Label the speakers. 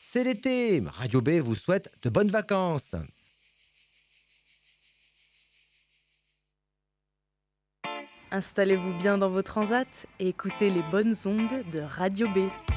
Speaker 1: c'est l'été. Radio B vous souhaite de bonnes vacances.
Speaker 2: Installez-vous bien dans vos transats et écoutez les bonnes ondes de Radio B.